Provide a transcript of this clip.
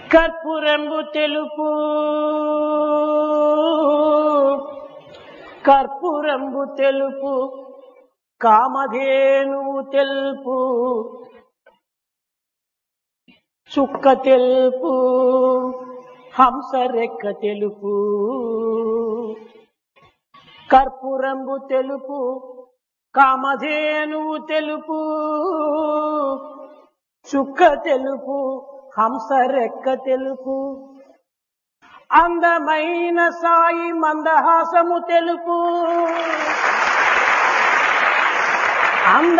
కర్పూరంబు తెలుపు కర్పూరంబు తెలుపు కామధేనువు తెలుపు చుక్క తెలుపు హంస రెక్క తెలుపు కర్పూరంబు తెలుపు కామధేనువు తెలుపు చుక్క తెలుపు హంస రెక్క తెలుపు అందమైన సాయి మందహాసము తెలుపు